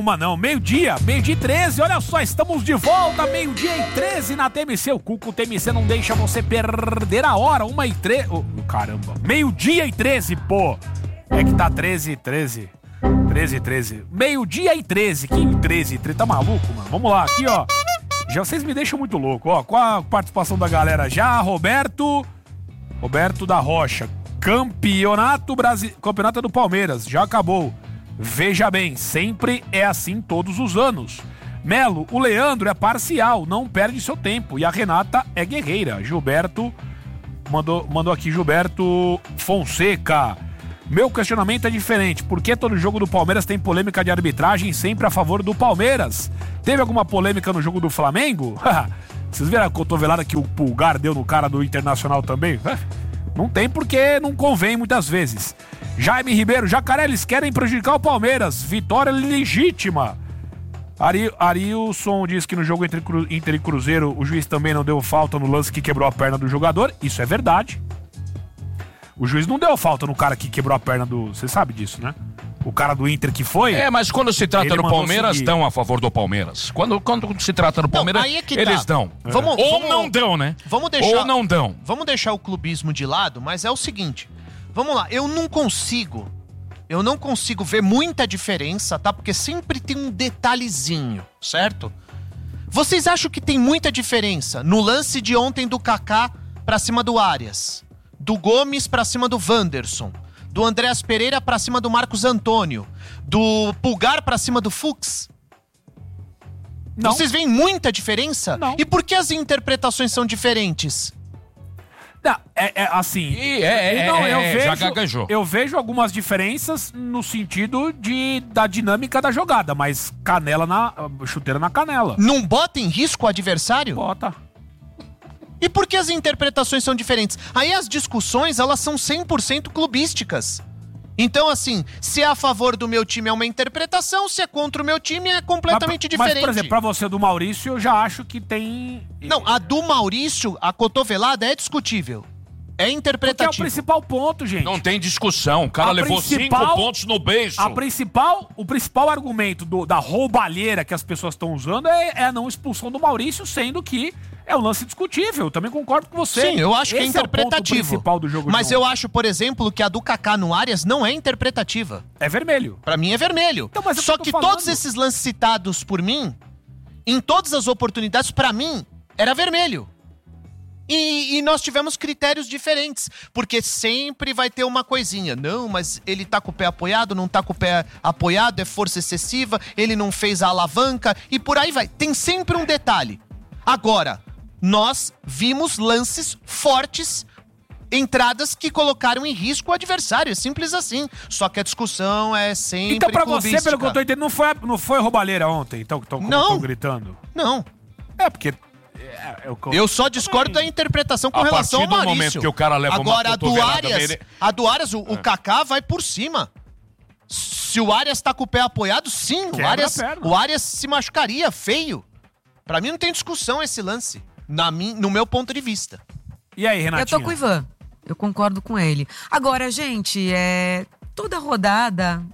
uma não. Meio-dia e 13. Olha só, estamos de volta. Meio-dia e 13 na TMC. O Cuco TMC não deixa você perder a hora. 1h13. Oh, caramba. Meio-dia e 13, pô. É que tá 13. Meio-dia e 13. Que 13? Tá maluco, mano? Vamos lá, aqui, ó. Já vocês me deixam muito louco, ó. Com a participação da galera já. Roberto da Rocha. Campeonato do Palmeiras. Já acabou. Veja bem, sempre é assim todos os anos. Melo, o Leandro é parcial, não perde seu tempo. E a Renata é guerreira. Gilberto, mandou aqui Gilberto Fonseca. Meu questionamento é diferente. Por que todo jogo do Palmeiras tem polêmica de arbitragem sempre a favor do Palmeiras? Teve alguma polêmica no jogo do Flamengo? Vocês viram a cotovelada que o Pulgar deu no cara do Internacional também? Não tem porque não convém muitas vezes. Jaime Ribeiro, Jacaré, eles querem prejudicar o Palmeiras. Vitória legítima. Arilson diz que no jogo entre Inter e Cruzeiro o juiz também não deu falta no lance que quebrou a perna do jogador. Isso é verdade. O juiz não deu falta no cara que quebrou a perna do... Você sabe disso, né? O cara do Inter que foi... mas quando se trata do Palmeiras, dão a favor do Palmeiras. Quando se trata do Palmeiras, eles dão. Não dão, né? Ou não dão. Vamos deixar o clubismo de lado, mas é o seguinte. Vamos lá, eu não consigo ver muita diferença, tá? Porque sempre tem um detalhezinho, certo? Vocês acham que tem muita diferença no lance de ontem do Kaká pra cima do Arias, do Gomes pra cima do Wanderson, do Andréas Pereira pra cima do Marcos Antônio, do Pulgar pra cima do Fux? Não. Vocês veem muita diferença? Não. E por que as interpretações são diferentes? Não, assim. Já gaguejou. Eu vejo algumas diferenças no sentido da dinâmica da jogada, mas chuteira na canela. Não bota em risco o adversário? Bota. E por que as interpretações são diferentes? Aí as discussões, elas são 100% clubísticas. Então, assim, se é a favor do meu time é uma interpretação, se é contra o meu time é completamente diferente. Mas, por exemplo, pra você do Maurício, eu já acho que tem... Não, a do Maurício, a cotovelada é discutível. É interpretativo. Porque é o principal ponto, gente. Não tem discussão. O cara levou 5 pontos no beijo. O principal argumento da roubalheira que as pessoas estão usando é a não expulsão do Maurício, sendo que é um lance discutível. Eu também concordo com você. Sim, eu acho que é interpretativo. É o ponto principal do jogo. Mas eu acho, por exemplo, que a do Kaká no Arias não é interpretativa. É vermelho. Pra mim é vermelho. Então, mas só que todos esses lances citados por mim, em todas as oportunidades, pra mim, era vermelho. E nós tivemos critérios diferentes, porque sempre vai ter uma coisinha. Não, mas ele tá com o pé apoiado, não tá com o pé apoiado, é força excessiva, ele não fez a alavanca, e por aí vai. Tem sempre um detalhe. Agora, nós vimos lances fortes, entradas que colocaram em risco o adversário, é simples assim. Ssó que a discussão é sempre Então pra clubística. você, pelo que eu tô entendendo, não foi roubalheira ontem, então que estão gritando? Não. É, porque... Eu só discordo da interpretação com relação ao Maurício. A partir do momento que o cara leva agora, uma cotovelada a do Arias, o Kaká vai por cima. Se o Arias tá com o pé apoiado, sim, o Arias se machucaria feio. Pra mim não tem discussão esse lance, no meu ponto de vista. E aí, Renatinha? Eu tô com o Ivan, eu concordo com ele. Agora, gente, toda rodada...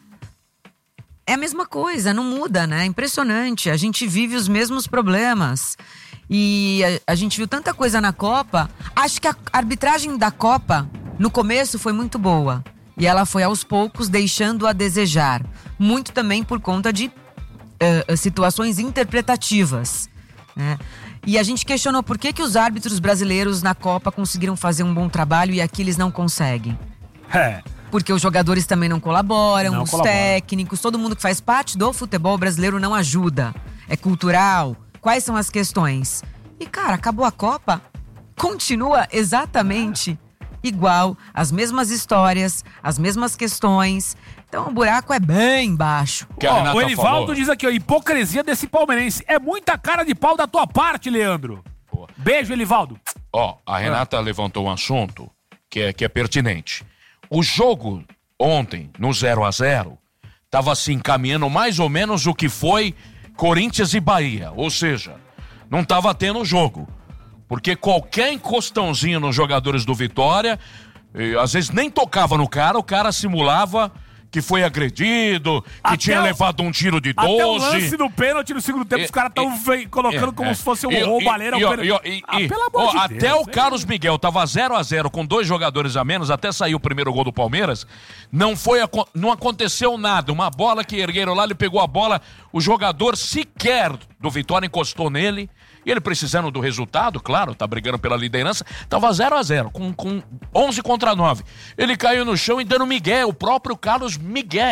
É a mesma coisa, não muda, né? É impressionante, a gente vive os mesmos problemas. E a gente viu tanta coisa na Copa. Acho que a arbitragem da Copa, no começo, foi muito boa. E ela foi aos poucos deixando a desejar. Muito também por conta de situações interpretativas, né? E a gente questionou por que os árbitros brasileiros na Copa conseguiram fazer um bom trabalho e aqui eles não conseguem. Porque os jogadores também não colaboram, técnicos, todo mundo que faz parte do futebol brasileiro não ajuda. É cultural. Quais são as questões? E, cara, acabou a Copa, continua exatamente igual, as mesmas histórias, as mesmas questões. Então o buraco é bem baixo. O Elivaldo diz aqui, hipocrisia desse palmeirense. É muita cara de pau da tua parte, Leandro. Boa. Beijo, Elivaldo. A Renata levantou um assunto que é pertinente. O jogo ontem, no 0-0, estava se encaminhando mais ou menos o que foi Corinthians e Bahia. Ou seja, não estava tendo jogo. Porque qualquer encostãozinho nos jogadores do Vitória, às vezes nem tocava no cara, o cara simulava que foi agredido, que tinha levado um tiro de 12. Até o lance do pênalti no segundo tempo, os caras estão colocando como se fosse um roubalheiro. Pelo amor de Deus. Até o Carlos Miguel tava 0-0 com 2 jogadores a menos, até sair o primeiro gol do Palmeiras, não aconteceu nada. Uma bola que ergueram lá, ele pegou a bola, o jogador sequer do Vitória encostou nele. E ele precisando do resultado, claro, tá brigando pela liderança, tava 0-0, com 11 contra 9. Ele caiu no chão e dando migué, o próprio Carlos Miguel,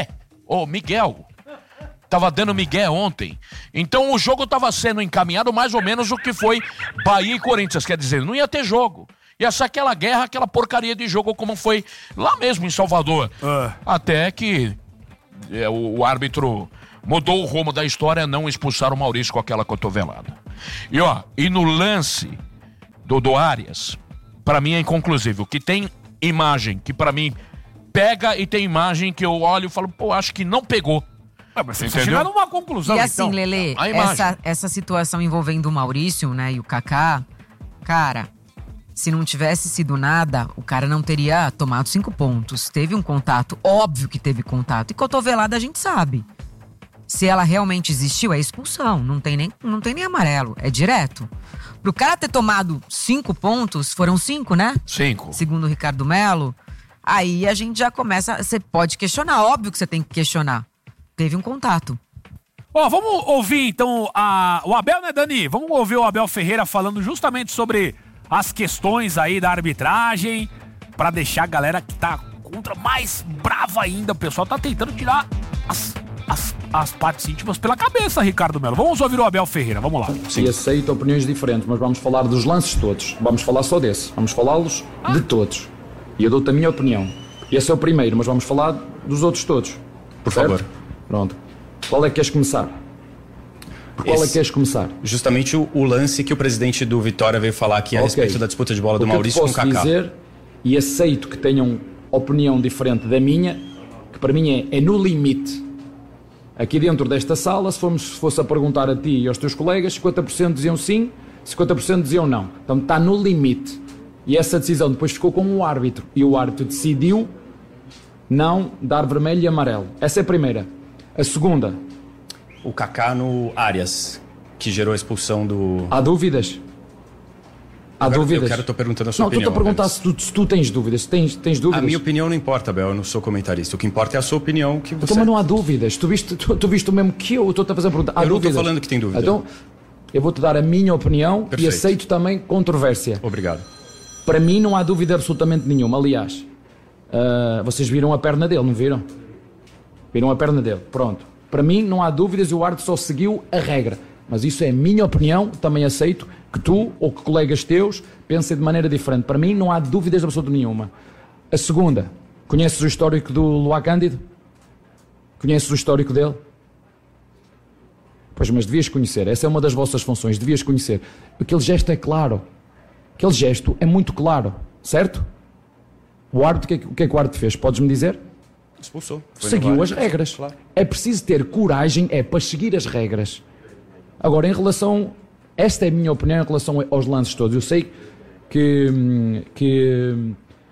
tava dando migué ontem. Então o jogo tava sendo encaminhado mais ou menos o que foi Bahia e Corinthians, quer dizer, não ia ter jogo. Ia ser aquela guerra, aquela porcaria de jogo como foi lá mesmo em Salvador. Até que o árbitro mudou o rumo da história, não expulsaram o Maurício com aquela cotovelada. E no lance do Arias, pra mim é inconclusivo. Que tem imagem que pra mim pega e tem imagem que eu olho e falo, pô, acho que não pegou. Mas você chegar numa conclusão, e assim, então. Lelê, essa situação envolvendo o Maurício, né, e o Kaká, cara, se não tivesse sido nada, o cara não teria tomado 5 pontos. Teve um contato, óbvio que teve contato. E cotovelada a gente sabe. Se ela realmente existiu, é expulsão. Não tem nem amarelo, é direto. Pro cara ter tomado 5 pontos, foram 5, né? 5. Segundo o Ricardo Melo, aí a gente já começa, você pode questionar, óbvio que você tem que questionar. Teve um contato. Vamos ouvir então o Abel, né, Dani? Vamos ouvir o Abel Ferreira falando justamente sobre as questões aí da arbitragem, pra deixar a galera que tá contra mais brava ainda. O pessoal tá tentando tirar as partes íntimas pela cabeça, Ricardo Melo. Vamos ouvir o Abel Ferreira, vamos lá. Sim, aceito opiniões diferentes, mas vamos falar dos lances todos. Vamos falar só desse. Vamos falá-los de todos. E eu dou-te a minha opinião. Esse é o primeiro, mas vamos falar dos outros todos. Por favor. Pronto. Qual é que queres começar? Qual é que queres começar? Justamente o lance que o presidente do Vitória veio falar aqui a respeito da disputa de bola do Maurício com o Kaká. Dizer, e aceito que tenham opinião diferente da minha, que para mim é no limite. Aqui dentro desta sala, se fosse a perguntar a ti e aos teus colegas, 50% diziam sim, 50% diziam não. Então está no limite. E essa decisão depois ficou com o árbitro. E o árbitro decidiu não dar vermelho e amarelo. Essa é a primeira. A segunda. O Kaká no Arias, que gerou a expulsão do... Há dúvidas? Eu estou perguntando a sua opinião. Não, estou a perguntar se tu tens dúvidas. Tens dúvidas? A minha opinião não importa, Bel, eu não sou comentarista. O que importa é a sua opinião que você... Então, mas não há dúvidas. Tu viste o mesmo que eu estou-te a fazer a pergunta. Há eu dúvidas? não estou falando que tem dúvida. Então, eu vou-te dar a minha opinião. Perfeito. E aceito também controvérsia. Obrigado. Para mim não há dúvida absolutamente nenhuma. Aliás, vocês viram a perna dele, não viram? Viram a perna dele. Pronto. Para mim não há dúvidas e o árbitro só seguiu a regra. Mas isso é a minha opinião, também aceito que tu ou que colegas teus pensem de maneira diferente. Para mim não há dúvidas absolutamente nenhuma. A segunda, conheces o histórico do Luá Cândido? Conheces o histórico dele? Pois, mas devias conhecer. Essa é uma das vossas funções, devias conhecer. Aquele gesto é claro. Aquele gesto é muito claro, certo? O árbitro, o que é que o árbitro fez? Podes-me dizer? Expulsou. Seguiu as regras. Claro. É preciso ter coragem para seguir as regras. Agora, em relação... Esta é a minha opinião em relação aos lances todos. Eu sei que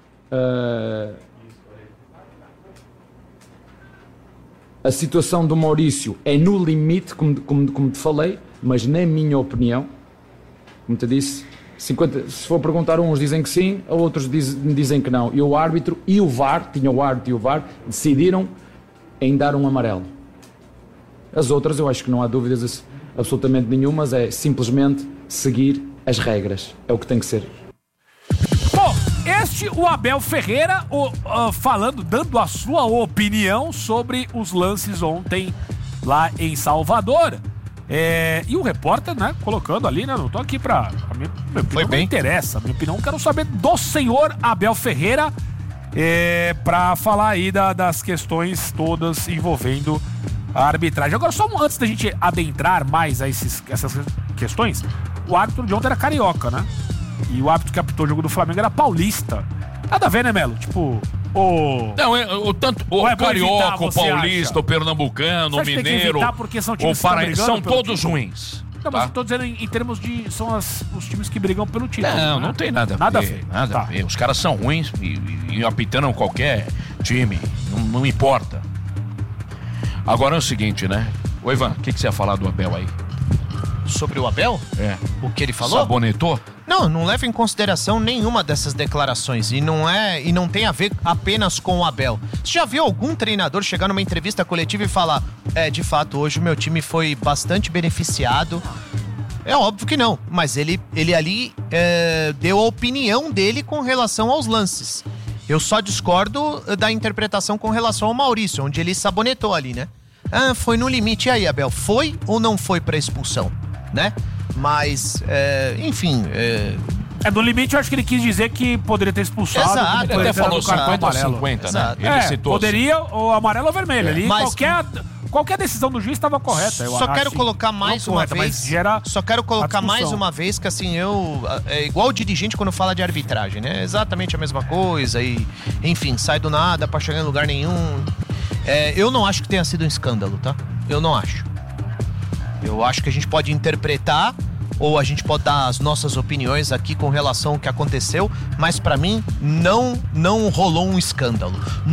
a situação do Maurício é no limite, como te falei, mas na minha opinião, como te disse, 50, se for perguntar, uns dizem que sim, outros dizem que não. E o árbitro e o VAR, tinha o árbitro e o VAR, decidiram em dar um amarelo. As outras, eu acho que não há dúvidas absolutamente nenhumas, é simplesmente seguir as regras. É o que tem que ser. Bom, o Abel Ferreira falando, dando a sua opinião sobre os lances ontem lá em Salvador. E o repórter, né, colocando ali, né, não tô aqui pra... minha opinião não interessa, minha opinião quero saber do senhor Abel Ferreira pra falar aí das questões todas envolvendo a arbitragem. Agora, só antes da gente adentrar mais a essas questões, o árbitro de ontem era carioca, né? E o árbitro que apitou o jogo do Flamengo era paulista. Nada a ver, né, Melo? Tipo, Não, tanto o carioca, o paulista, acha? O pernambucano, o mineiro, o paraense, são todos ruins. Não, mas eu tô dizendo em termos de... São os times que brigam pelo título. Não tem nada a ver. Nada a ver. Os caras são ruins e apitando qualquer time. Não importa. Agora é o seguinte, né? Ô, Ivan, o que você ia falar do Abel aí? Sobre o Abel? É. O que ele falou? Sabonetou? Não leva em consideração nenhuma dessas declarações e não tem a ver apenas com o Abel. Você já viu algum treinador chegar numa entrevista coletiva e falar: de fato, hoje o meu time foi bastante beneficiado? É óbvio que não, mas ele ali deu a opinião dele com relação aos lances. Eu só discordo da interpretação com relação ao Maurício, onde ele sabonetou ali, né? Foi no limite. E aí, Abel, foi ou não foi pra expulsão, né? Mas, enfim... no limite eu acho que ele quis dizer que poderia ter expulsado. Exato. Ele até falou cartão 50 ou amarelo. 50, Exato. né? Ele citou. Poderia ou amarelo ou vermelho. Ali Mas- qualquer decisão do juiz estava correta. Só quero colocar mais uma vez. Só quero colocar mais uma vez que assim, é igual o dirigente quando fala de arbitragem, né? É exatamente a mesma coisa e, enfim, sai do nada pra chegar em lugar nenhum. Eu não acho que tenha sido um escândalo, tá? Eu não acho. Eu acho que a gente pode interpretar ou a gente pode dar as nossas opiniões aqui com relação ao que aconteceu, mas pra mim não rolou um escândalo.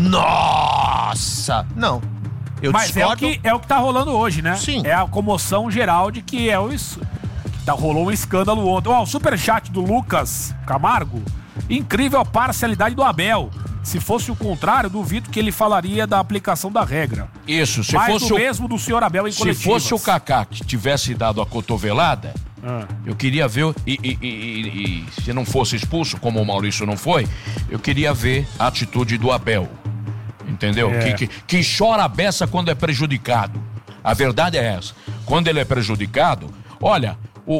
Nossa! Não. Mas discordo. é o que tá rolando hoje, né? Sim. É a comoção geral de que rolou um escândalo ontem. Ó, o superchat do Lucas Camargo. Incrível a parcialidade do Abel. Se fosse o contrário, duvido que ele falaria da aplicação da regra. Isso, se Mas fosse o mesmo do senhor Abel em Se coletivas. fosse o Kaká que tivesse dado a cotovelada, eu queria ver, e se não fosse expulso, como o Maurício não foi, eu queria ver a atitude do Abel. Entendeu? Que chora a beça quando é prejudicado. A verdade é essa. Quando ele é prejudicado, olha...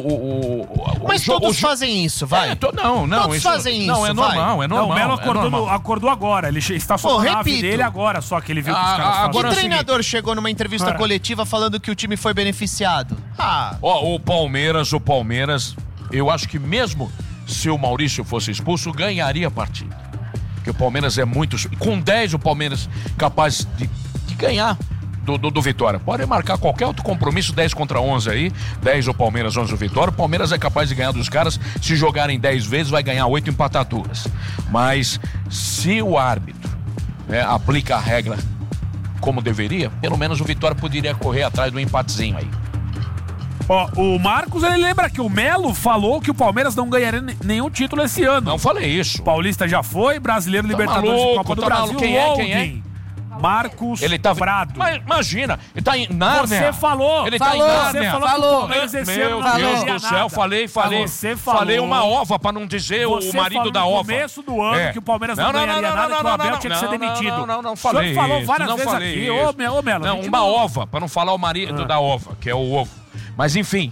Mas todos fazem isso, vai. Todos fazem isso, não, é normal, vai. é normal. Não, o Melo acordou agora. Ele está soltando a nave dele agora, só que ele viu que os caras fazem. agora Que é o treinador chegou numa entrevista coletiva falando que o time foi beneficiado? O Palmeiras, eu acho que mesmo se o Maurício fosse expulso, ganharia a partida. Porque o Palmeiras é muito... Com 10 o Palmeiras capaz de ganhar do Vitória. Pode marcar qualquer outro compromisso, 10 contra 11 aí, 10 o Palmeiras, 11 o Vitória. O Palmeiras é capaz de ganhar dos caras, se jogarem 10 vezes, vai ganhar 8 e empatar 2. Mas se o árbitro aplica a regra como deveria, pelo menos o Vitória poderia correr atrás do empatezinho aí. Ó, o Marcos, ele lembra que o Melo falou que o Palmeiras não ganharia nenhum título esse ano. Não falei isso. Paulista já foi, Brasileiro, Libertadores e Copa do Brasil. Quem é? Marcos Ele tá... Prado. Mas imagina, ele tá em Nárnia. Você falou. Ele falou, tá em Nárnia. Você falou que o Palmeiras esse ano Meu não Deus ganharia do céu, nada. falei. Você falou. Falei uma ova pra não dizer o marido da ova. No começo do ano que o Palmeiras não ganharia nada, que o Abel tinha que ser demitido. Não falei. O senhor falou várias não vezes falei aqui. isso. Ô, Melo. Não, uma ova, pra não falar o marido da ova, que é o ovo. Mas enfim,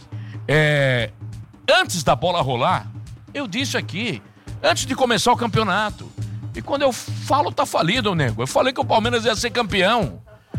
antes da bola rolar, eu disse aqui, antes de começar o campeonato. E quando eu falo, tá falido, nego. Eu falei que o Palmeiras ia ser campeão.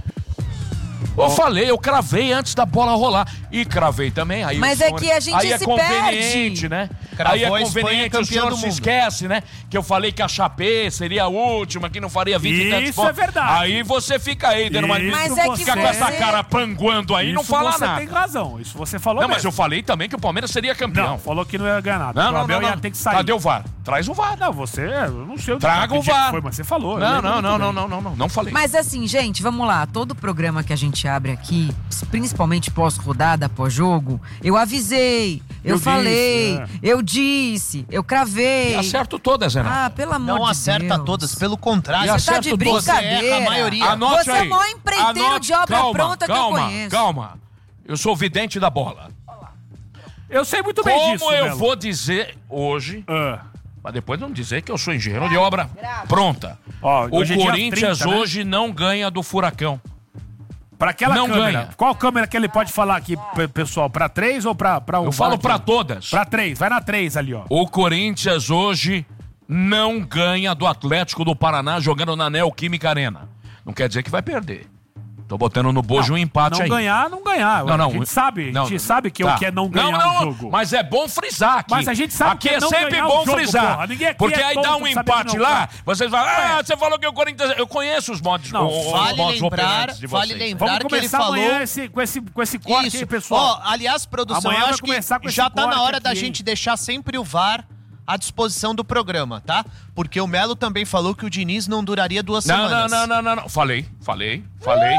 Eu cravei antes da bola rolar. E cravei também. Aí Mas é que a gente aí é se conveniente, perde. né? Cravou aí é a Espanha conveniente, o campeã senhor do se mundo. esquece, né? Que eu falei que a Chape seria a última, que não faria 20 e tantos Isso pontos. é verdade. Aí você fica aí, dando uma... Mas é que fica com essa você- cara panguando aí e não fala você nada. tem razão. Isso você falou Não, mesmo. mas eu falei também que o Palmeiras seria campeão. Não, falou que não ia ganhar nada. Não, o Abel ia ter que sair. Cadê o VAR? Traz o VAR. Não, eu não sei Traga o que dia VAR. foi, mas você falou. Não falei. Mas assim, gente, vamos lá. Todo programa que a gente abre aqui, principalmente pós-rodada, pós-jogo, eu avisei, eu falei, eu disse, eu cravei. E acerto todas, Renato. Pelo amor Não de acerta Deus. todas, pelo contrário. E Você tá de acerto todas. brincadeira. Você erra a maioria. Anote Você aí. é o maior empreiteiro de obra pronta que eu conheço. Calma. Eu sou o vidente da bola. Eu sei muito bem disso, Como eu Melo. vou dizer hoje, Ah. mas depois não dizer que eu sou engenheiro de obra pronta. Ó, O hoje é dia Corinthians 30, né? hoje não ganha do Furacão. Pra aquela Não câmera. ganha. Qual câmera que ele pode falar aqui, pessoal? Pra 3 ou pra 1? Eu falo pra todas. Pra 3. Vai na 3 ali, ó. O Corinthians hoje não ganha do Atlético do Paraná jogando na Neoquímica Arena. Não quer dizer que vai perder. Tô botando no bojo um empate Não aí. ganhar, não ganhar. Não, a gente sabe, que o que é não ganhar um jogo. Mas é bom frisar aqui. Mas a gente sabe aqui que é é não sempre ganhar bom o jogo, frisar. porra. Ninguém aqui Porque é aí tonto dá um de saber empate que não, lá, cara. vocês falam, você falou que o Corinthians... Eu conheço os modos, Não, os Vale modos lembrar, operantes de vale vocês. lembrar Vamos que ele começar falou... amanhã com esse corte Isso, aí, pessoal. Ó, aliás, produção, Amanhã eu vai acho começar com que esse já tá na corte hora aqui, da hein? gente deixar sempre o VAR à disposição do programa, tá? Porque o Melo também falou que o Diniz não duraria 2 semanas. Não. Falei.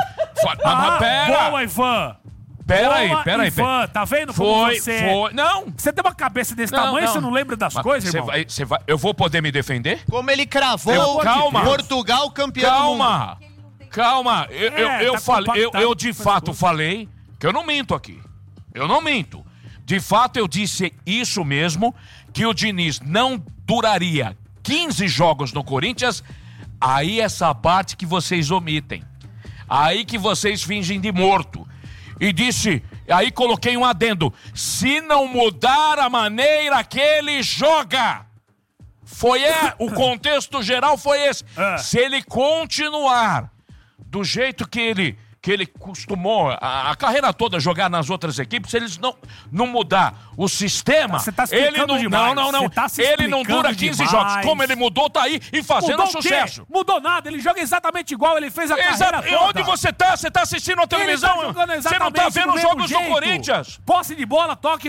Boa, Ivan! Pera aí. Ivan, tá vendo como você... Não! Você tem uma cabeça desse tamanho, você não lembra das coisas, irmão? Eu vou poder me defender? Como ele cravou Portugal campeão do mundo. Calma. Eu de fato falei que eu não minto aqui. Eu não minto. De fato, eu disse isso mesmo, que o Diniz não duraria 15 jogos no Corinthians. Aí essa parte que vocês omitem. Aí que vocês fingem de morto. E disse, aí coloquei um adendo, se não mudar a maneira que ele joga. O contexto geral foi esse. Se ele continuar do jeito que ele costumou a carreira toda jogar nas outras equipes, se eles não mudar o sistema, ele não ele não dura 15 jogos. Como ele mudou, tá aí e fazendo sucesso. Mudou nada, ele joga exatamente igual ele fez a carreira toda. Onde você tá? Você tá assistindo a televisão? Você não tá vendo os jogos do Corinthians? Posse de bola, toque.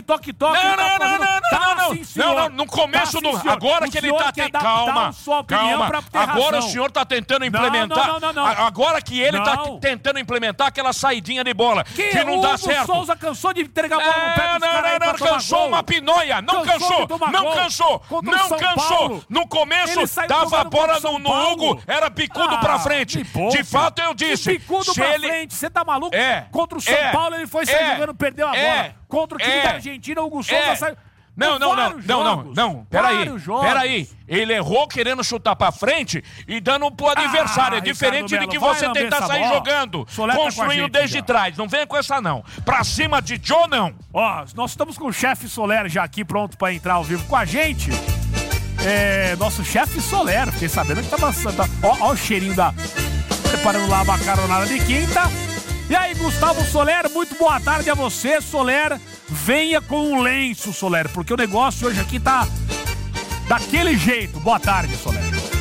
Não, no começo do... Agora que ele tá... Calma. Agora o senhor tá tentando implementar... Agora que ele tá tentando implementar aquela saidinha de bola que não dá certo. O Souza cansou de entregar a bola no pé dos caras. Não cansou uma pinóia. Não cansou. No começo, dava a bola no Hugo, era bicudo pra frente. De fato, eu disse. Bicudo pra frente, você tá maluco? Contra o São Paulo, ele foi sair jogando, perdeu a bola. Contra o time da Argentina, o Hugo Souza saiu... Não, peraí. Ele errou querendo chutar pra frente e dando pro adversário. É diferente de que você tentar sair jogando, construindo desde trás. Não venha com essa, não. Pra cima de Joe, não. Ó, nós estamos com o chefe Soler já aqui pronto pra entrar ao vivo com a gente. Nosso chefe Soler, fiquei sabendo que tá bastante. Ó o cheirinho preparando lá a macaronada de quinta. E aí, Gustavo Soler, muito boa tarde a você, Soler. Venha com um lenço, Soler, porque o negócio hoje aqui tá daquele jeito. Boa tarde, Soler.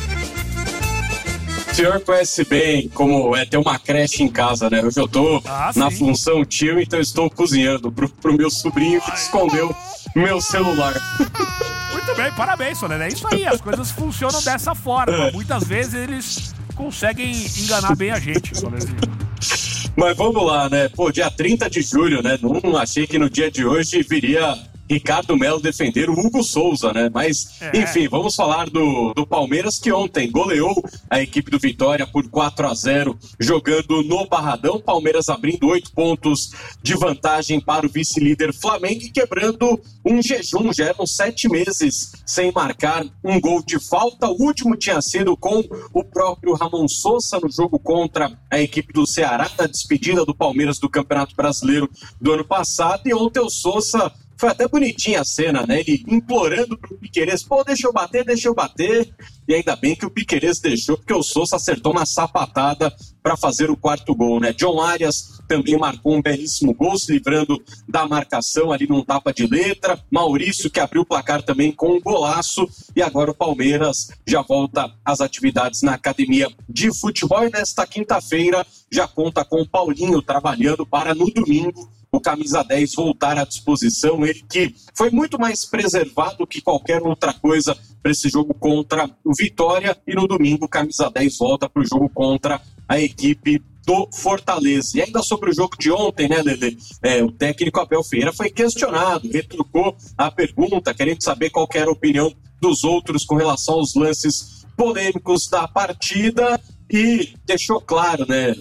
O senhor conhece bem como é ter uma creche em casa, né? Hoje eu tô na função tio, então eu estou cozinhando pro meu sobrinho que escondeu meu celular. Muito bem, parabéns, Soler. É isso aí, as coisas funcionam dessa forma. Muitas vezes eles conseguem enganar bem a gente, Solerzinho. Mas vamos lá, né? Dia 30 de julho, né? Não achei que no dia de hoje viria Ricardo Melo defender o Hugo Souza, né? Mas, enfim, vamos falar do Palmeiras, que ontem goleou a equipe do Vitória por 4-0, jogando no Barradão. Palmeiras abrindo 8 pontos de vantagem para o vice-líder Flamengo e quebrando um jejum. Já eram 7 meses sem marcar um gol de falta. O último tinha sido com o próprio Ramon Sousa no jogo contra a equipe do Ceará, na despedida do Palmeiras do Campeonato Brasileiro do ano passado. E ontem o Sousa... Foi até bonitinha a cena, né? Ele implorando pro Piquerez, deixa eu bater. E ainda bem que o Piquerez deixou, porque o Sousa acertou uma sapatada para fazer o 4º gol, né? John Arias também marcou um belíssimo gol, se livrando da marcação ali num tapa de letra. Maurício, que abriu o placar também com um golaço. E agora o Palmeiras já volta às atividades na academia de futebol. E nesta quinta-feira já conta com o Paulinho trabalhando para no domingo o camisa 10 voltar à disposição. Ele que foi muito mais preservado que qualquer outra coisa para esse jogo contra o Vitória. E no domingo o camisa 10 volta para o jogo contra a equipe do Fortaleza. E ainda sobre o jogo de ontem, né, Lelê? O técnico Abel Ferreira foi questionado, retrucou a pergunta, querendo saber qual que era a opinião dos outros com relação aos lances polêmicos da partida, e deixou claro, né,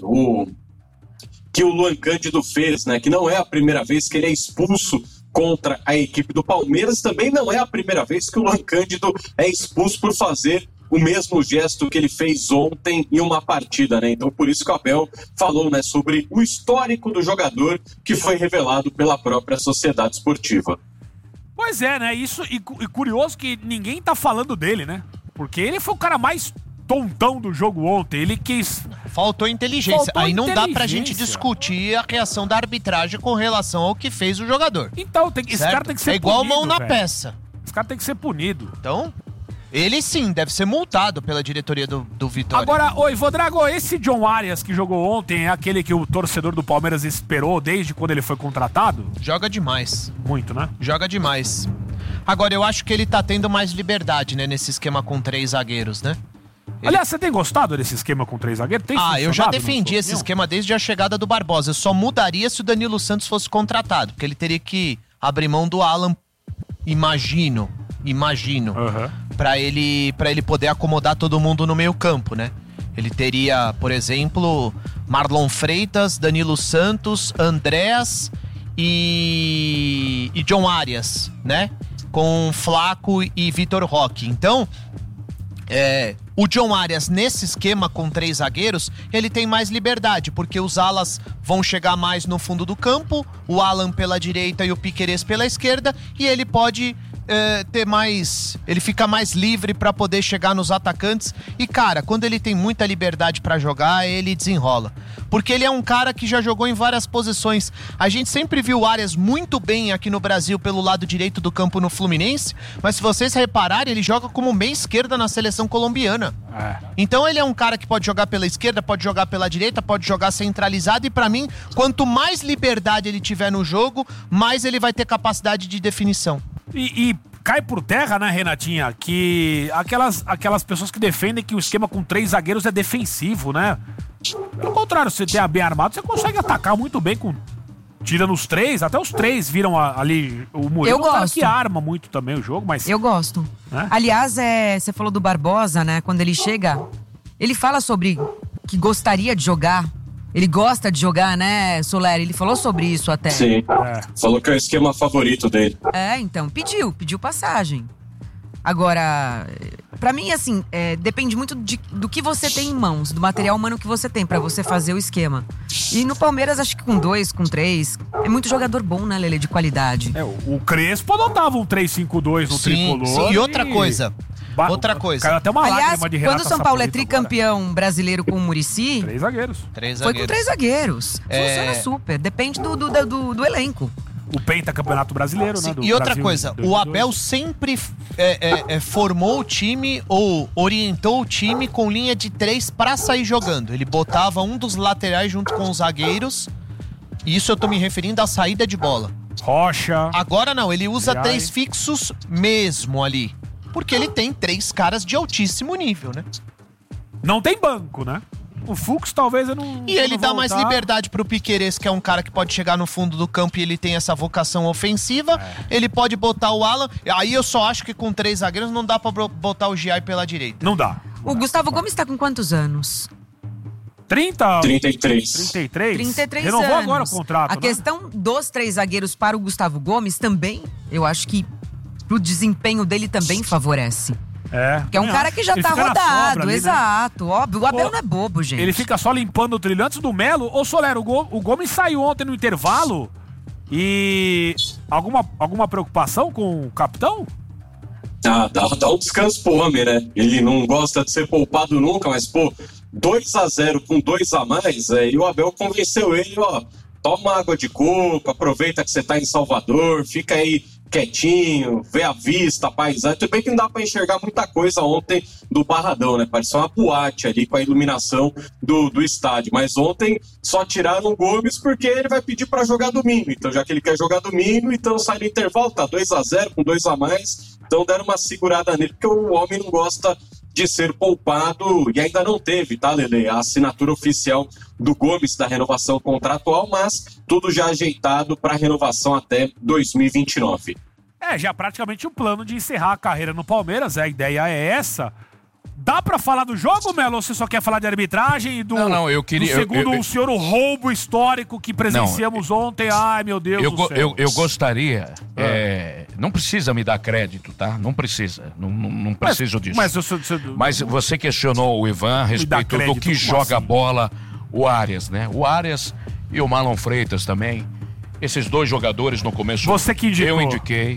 que o Luan Cândido fez, né, que não é a primeira vez que ele é expulso contra a equipe do Palmeiras, também não é a primeira vez que o Luan Cândido é expulso por fazer o mesmo gesto que ele fez ontem em uma partida, né? Então por isso que o Abel falou, né, sobre o histórico do jogador que foi revelado pela própria sociedade esportiva. Pois é, né? Isso, e curioso que ninguém tá falando dele, né? Porque ele foi o cara mais tontão do jogo ontem, ele quis... Faltou inteligência. Aí não dá pra gente discutir a reação da arbitragem com relação ao que fez o jogador. Então, esse cara tem que ser punido. É igual mão na peça. Esse cara tem que ser punido. Então, ele sim deve ser multado pela diretoria do Vitória. Agora, Ivan Drago, esse John Arias que jogou ontem é aquele que o torcedor do Palmeiras esperou desde quando ele foi contratado? Joga demais. Muito, né? Joga demais. Agora, eu acho que ele tá tendo mais liberdade, né, nesse esquema com 3 zagueiros, né? Aliás, você tem gostado desse esquema com 3 zagueiros? Eu já defendi esse esquema desde a chegada do Barbosa. Eu só mudaria se o Danilo Santos fosse contratado, porque ele teria que abrir mão do Alan, imagino, pra ele poder acomodar todo mundo no meio campo, né? Ele teria, por exemplo, Marlon Freitas, Danilo Santos, Andrés e John Arias, né? Com Flaco e Vitor Roque. Então, o John Arias, nesse esquema com 3 zagueiros, ele tem mais liberdade, porque os alas vão chegar mais no fundo do campo, o Alan pela direita e o Piquerez pela esquerda, e ele pode ter mais... Ele fica mais livre pra poder chegar nos atacantes. E, cara, quando ele tem muita liberdade pra jogar, ele desenrola. Porque ele é um cara que já jogou em várias posições. A gente sempre viu o Arias muito bem aqui no Brasil pelo lado direito do campo no Fluminense, mas se vocês repararem, ele joga como meia esquerda na seleção colombiana. Então ele é um cara que pode jogar pela esquerda, pode jogar pela direita, pode jogar centralizado, e pra mim, quanto mais liberdade ele tiver no jogo, mais ele vai ter capacidade de definição. E cai por terra, né, Renatinha, que aquelas pessoas que defendem que o esquema com 3 zagueiros é defensivo, né? Pelo contrário, se você é bem armado, você consegue atacar muito bem tirando os 3, até os 3 viram ali o Murilo. Eu gosto. Que arma muito também o jogo, mas... Eu gosto. Aliás, você falou do Barbosa, né? Quando ele chega, ele fala sobre que gostaria de jogar. Ele gosta de jogar, né, Soler? Ele falou sobre isso até. Sim, falou que é o esquema favorito dele. Então, pediu passagem. Agora, pra mim, assim, depende muito do que você tem em mãos, do material humano que você tem pra você fazer o esquema. E no Palmeiras, acho que com 2, com 3, é muito jogador bom, né, Lelê, de qualidade. O Crespo adotava um 3-5-2 no tricolor. Sim, e outra coisa. Caiu até uma lágrima de Renata quando o São Paulo é Saporito tricampeão brasileiro com o Muricy... 3 zagueiros. Foi com 3 zagueiros. Funciona super. Depende do elenco. O pentacampeonato brasileiro, né? E outra coisa, o Abel sempre formou o time ou orientou o time com linha de 3 pra sair jogando. Ele botava um dos laterais junto com os zagueiros. E isso eu tô me referindo à saída de bola. Rocha. Agora não, ele usa 3 fixos mesmo ali. Porque ele tem 3 caras de altíssimo nível, né? Não tem banco, né? O Fux talvez eu não... E ele dá mais liberdade pro Piquerez, que é um cara que pode chegar no fundo do campo e ele tem essa vocação ofensiva. Ele pode botar o Alan. Aí eu só acho que com 3 zagueiros não dá pra botar o Giai pela direita. Não dá. O Gustavo Gomes tá com quantos anos? 33. 33 Renovou anos. Agora o contrato, A questão dos 3 zagueiros para o Gustavo Gomes também, eu acho que pro desempenho dele também favorece. Porque é um cara que já tá rodado, ali, exato, né? Óbvio. O Abel não é bobo, gente. Ele fica só limpando o trilho antes do Melo. Ô, Soler, o Gomes saiu ontem no intervalo e... Alguma preocupação com o capitão? Dá um descanso pro homem, né? Ele não gosta de ser poupado nunca, mas, 2-0 com 2 a mais, e o Abel convenceu ele, toma água de coco, aproveita que você tá em Salvador, fica aí quietinho, vê a vista, a paisagem. Tudo bem que não dá pra enxergar muita coisa ontem do Barradão, né? Parecia uma boate ali com a iluminação do estádio. Mas ontem só tiraram o Gomes porque ele vai pedir pra jogar domingo. Então, já que ele quer jogar domingo, então sai no intervalo, tá 2-0 com 2 a mais. Então deram uma segurada nele, porque o homem não gosta de ser poupado, e ainda não teve, tá, Lelê? A assinatura oficial do Gomes da renovação contratual, mas tudo já ajeitado para renovação até 2029. Já praticamente o plano de encerrar a carreira no Palmeiras, a ideia é essa. Dá pra falar do jogo, Melo, ou você só quer falar de arbitragem e do... Não, eu queria... Segundo o senhor, o roubo histórico que presenciamos ontem. Ai, meu Deus do céu. Eu gostaria... não precisa me dar crédito, tá? Não precisa. Não preciso disso. Mas você questionou o Ivan a respeito do que joga a bola, o Arias, né? O Arias e o Marlon Freitas também. Esses 2 jogadores no começo... Você que indicou. Eu indiquei.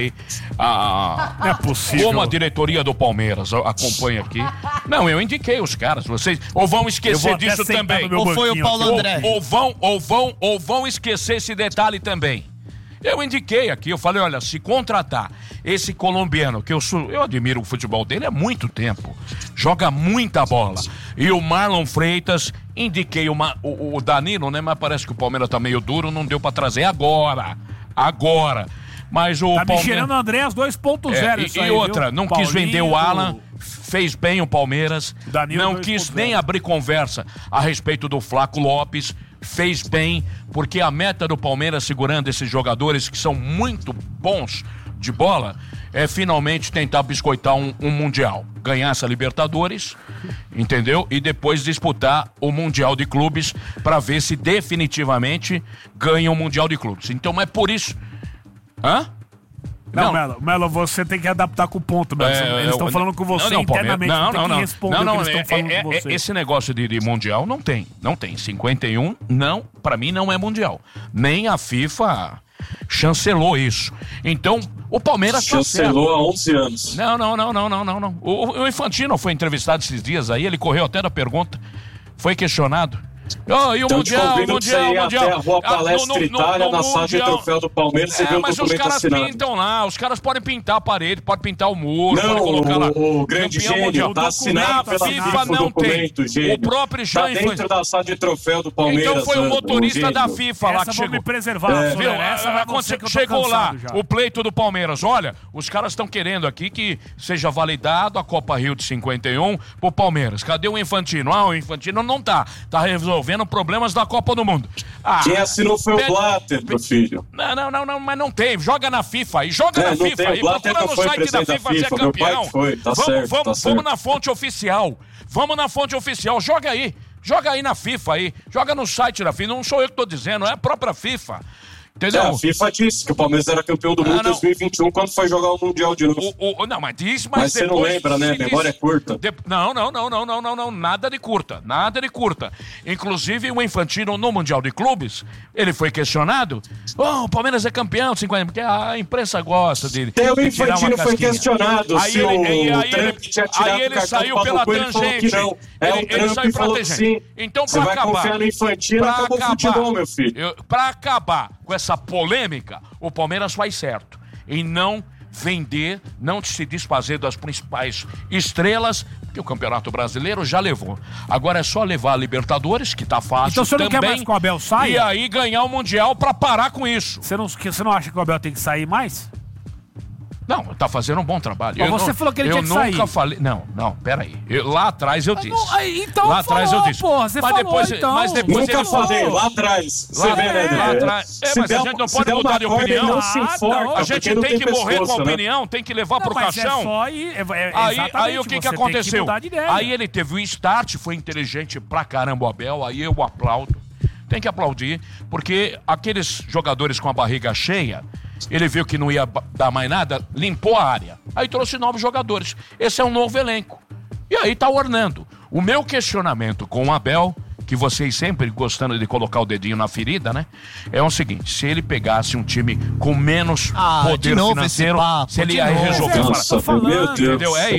Não é possível. Como a diretoria do Palmeiras acompanha aqui. Não, eu indiquei os caras. Vocês ou vão esquecer disso também. Ou foi o Paulo André? Ou vão esquecer esse detalhe também. Eu indiquei aqui, eu falei, olha, se contratar esse colombiano, que eu admiro o futebol dele há muito tempo, joga muita bola, e o Marlon Freitas, indiquei o Danilo, né, mas parece que o Palmeiras tá meio duro, não deu pra trazer agora, mas o Palmeiras... Palmeiras... me cheirando o Andréas 2.0 e outra, viu? Não quis vender o Alan, fez bem o Palmeiras, não quis nem abrir conversa a respeito do Flaco Lopes, fez bem, porque a meta do Palmeiras, segurando esses jogadores que são muito bons de bola, é finalmente tentar biscoitar um Mundial, ganhar essa Libertadores, entendeu? E depois disputar o Mundial de Clubes para ver se definitivamente ganha o Mundial de Clubes. Então é por isso... Hã? Não, Melo, você tem que adaptar com o ponto, Melo. Eles estão falando com você internamente. Não, tem que responder o que eles estão falando com você. Esse negócio de Mundial não tem. 51, não, pra mim não é Mundial. Nem a FIFA chancelou isso. Então, o Palmeiras chancelou há 11 anos. Não. O Infantino foi entrevistado esses dias aí, ele correu até da pergunta, foi questionado. E o então, Mundial. Até a Rua Palestra Itália, na sala de troféu do Palmeiras, você vê o documento assinado. Mas os caras pintam lá, os caras podem pintar a parede, podem pintar o muro, podem colocar lá. O grande gênio, tá assinado pela FIFA não tem. O próprio Jean tá dentro da sala de troféu do Palmeiras. Então foi o motorista da FIFA lá que chegou. Me preservar, chegou lá, o pleito do Palmeiras. Olha, os caras estão querendo aqui que seja validado a Copa Rio de 51 pro Palmeiras. Cadê o Infantino? O Infantino não tá resolvendo problemas da Copa do Mundo. Quem assinou foi o Blatter, meu filho. Não, mas não tem. Joga na FIFA aí, joga na FIFA aí. Procura no site da FIFA ser campeão. Vamos na fonte oficial. Joga aí na FIFA aí. Joga no site da FIFA. Não sou eu que tô dizendo, é a própria FIFA. Entendeu? A FIFA disse que o Palmeiras era campeão do mundo em 2021 quando foi jogar o Mundial de novo. Não, mas diz, mas você não lembra, né? Memória é curta. Não, nada de curta. Inclusive, o Infantino no Mundial de Clubes, ele foi questionado. O Palmeiras é campeão de 50, porque a imprensa gosta de o Infantino foi questionado se o Trump tinha tirado o cartão do Paulo Coelho e falou que não. O Trump falou que sim. Então, você vai confiar no Infantino, acabou o futebol, meu filho. Pra acabar com essa polêmica, o Palmeiras faz certo em não vender, não se desfazer das principais estrelas, que o Campeonato Brasileiro já levou. Agora é só levar a Libertadores, que tá fácil. Então você não quer mais que o Abel saia? E aí ganhar o Mundial pra parar com isso. Você não acha que o Abel tem que sair mais? Não, tá fazendo um bom trabalho. Você falou que ele tinha que sair. Eu nunca falei... Não, peraí. Lá atrás eu disse. Então lá atrás eu disse. Porra, você falou, então. Mas depois nunca falei, lá atrás. Você vê, né? Lá atrás. Mas a gente não pode mudar de opinião. A gente tem que morrer com a opinião, tem que levar pro caixão. Aí o que aconteceu? Aí ele teve o start, foi inteligente pra caramba o Abel, aí eu aplaudo. Tem que aplaudir, porque aqueles jogadores com a barriga cheia, ele viu que não ia dar mais nada, limpou a área. Aí trouxe novos jogadores. Esse é um novo elenco. E aí tá ornando. O meu questionamento com o Abel, que vocês sempre gostando de colocar o dedinho na ferida, né? É o seguinte, se ele pegasse um time com menos poder financeiro, se ele ia resolver... Meu Deus. Entendeu? É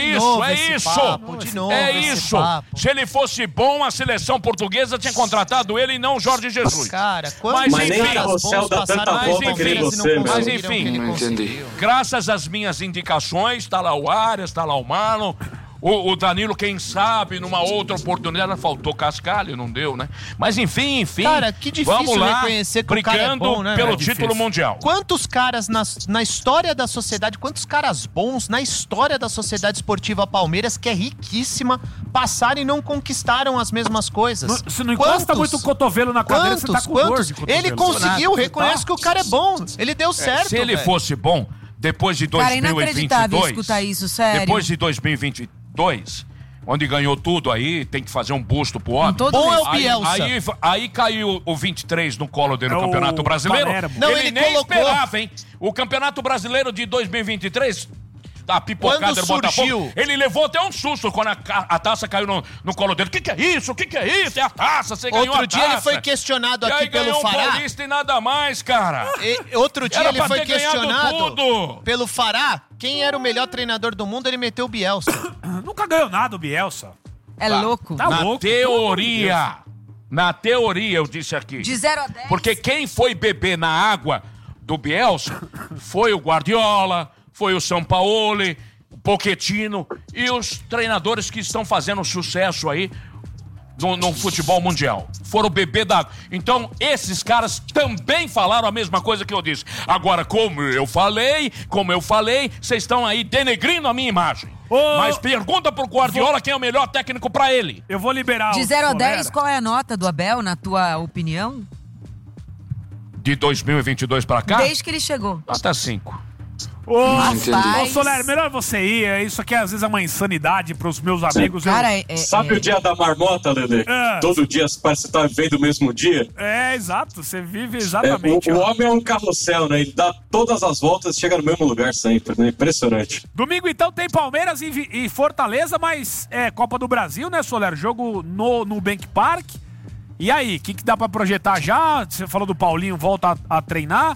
isso. Se ele fosse bom, a seleção portuguesa tinha contratado ele e não o Jorge Jesus. Cara, mas nem a Carrossel dá tanta volta que nem você, mas enfim, não entendi. Graças às minhas indicações, tá lá o Arias, tá lá o Marlon... O Danilo, quem sabe, numa outra oportunidade, faltou cascalho, não deu, né? Mas enfim. Cara, que difícil vamos lá, reconhecer que o cara é bom, né? pelo título mundial. Quantos caras na história da sociedade, quantos caras bons na história da Sociedade Esportiva Palmeiras, que é riquíssima, passaram e não conquistaram as mesmas coisas? Você não encosta muito o cotovelo na cadeira, você tá com dor de cotovelo. Ele conseguiu, reconhece que o cara é bom. Ele deu certo, se ele fosse bom, depois de 2022... Cara, inacreditável escutar isso, sério. Depois de 2022... onde ganhou tudo aí, tem que fazer um busto pro homem. Bom é o Bielsa. Aí caiu o 23 no colo dele no Campeonato Brasileiro. Não, ele nem colocou... esperava, hein? O Campeonato Brasileiro de 2023... a pipocada do Botafogo, ele levou até um susto quando a taça caiu no colo dele. O que é isso? É a taça, você ganhou a taça. Outro dia ele foi questionado aqui pelo Fará. Ganhou um Paulista e nada mais, cara. Outro dia ele foi questionado pelo Fará. Quem era o melhor treinador do mundo, ele meteu o Bielsa. Nunca ganhou nada o Bielsa. É louco. Tá louco. Na teoria, eu disse aqui. De 0 a 10. Porque quem foi beber na água do Bielsa foi o Guardiola, foi o Sampaoli, o Pochettino e os treinadores que estão fazendo sucesso aí no futebol mundial. Foram beber da água. Então, esses caras também falaram a mesma coisa que eu disse. Agora, como eu falei, vocês estão aí denegrindo a minha imagem. Mas pergunta pro Guardiola quem é o melhor técnico pra ele. Eu vou liberar De o 0 a Soler. 10, qual é a nota do Abel, na tua opinião? De 2022 pra cá? Desde que ele chegou. Nota 5. Ô, Soler, melhor você ir. Isso aqui às vezes é uma insanidade pros meus amigos. Cara, Sabe o dia da marmota, Lelê? Todo dia parece que tá vivendo o mesmo dia. Exato. Você vive exatamente. O homem é um carrossel, né? Ele dá todas as voltas e chega no mesmo lugar sempre, né? Impressionante. Domingo, então, tem Palmeiras e Fortaleza, mas é Copa do Brasil, né, Soler? Jogo no Nubank Park. E aí, o que dá pra projetar já? Você falou do Paulinho, volta a treinar.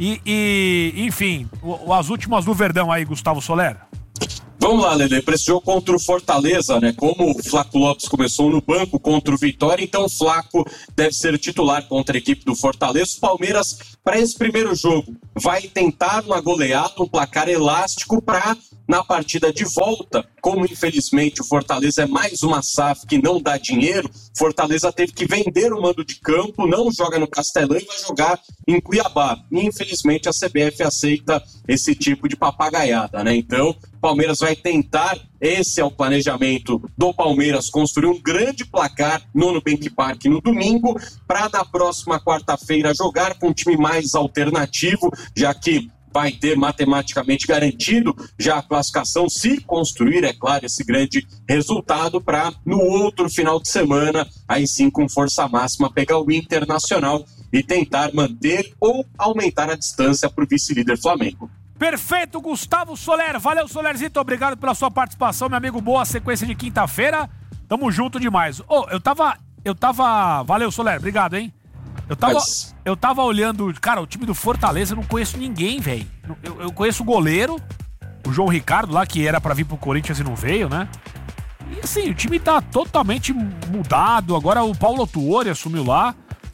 Enfim, as últimas do Verdão aí, Gustavo Soler. Vamos lá, Lelê, para esse jogo contra o Fortaleza, né? Como o Flaco Lopes começou no banco contra o Vitória, então o Flaco deve ser titular contra a equipe do Fortaleza. O Palmeiras, para esse primeiro jogo, vai tentar uma goleada, um placar elástico para, na partida de volta, como infelizmente o Fortaleza é mais uma SAF que não dá dinheiro, Fortaleza teve que vender o mando de campo, não joga no Castelão e vai jogar em Cuiabá. E infelizmente a CBF aceita esse tipo de papagaiada, né? Então, o Palmeiras vai tentar, esse é o planejamento do Palmeiras, construir um grande placar no Nubank Park no domingo, para na próxima quarta-feira jogar com um time mais alternativo, já que vai ter matematicamente garantido já a classificação, se construir, é claro, esse grande resultado, para no outro final de semana, aí sim com força máxima, pegar o Internacional e tentar manter ou aumentar a distância para o vice-líder Flamengo. Perfeito, Gustavo Soler. Valeu, Solerzito. Obrigado pela sua participação, meu amigo. Boa sequência de quinta-feira. Tamo junto demais. Eu tava... Valeu, Soler. Obrigado, hein? Eu tava olhando... Cara, o time do Fortaleza, eu não conheço ninguém, velho. Eu conheço o goleiro, o João Ricardo lá, que era pra vir pro Corinthians e não veio, né? E assim, o time tá totalmente mudado. Agora o Paulo Tuori assumiu lá.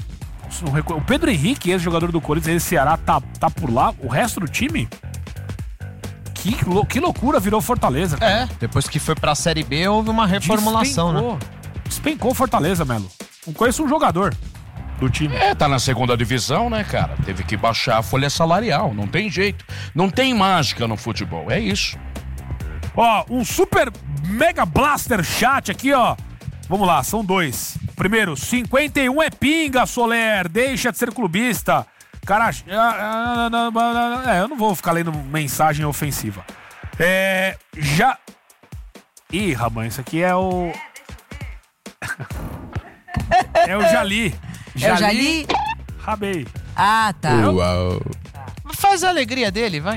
O Pedro Henrique, ex-jogador do Corinthians, esse Ceará, tá por lá. O resto do time... Que loucura virou Fortaleza, cara. Depois que foi pra Série B, houve uma reformulação, né? Despencou Fortaleza, Melo. Não conheço um jogador do time. Tá na segunda divisão, né, cara? Teve que baixar a folha salarial, não tem jeito. Não tem mágica no futebol, é isso. Ó, um super mega blaster chat aqui, ó. Vamos lá, são dois. Primeiro, 51 é pinga, Soler. Deixa de ser clubista. Cara, eu não vou ficar lendo mensagem ofensiva. Ih, Ramon, isso aqui é o... É o Jali. É o Jali? Rabei. Ah, tá. Uau. Faz a alegria dele, vai.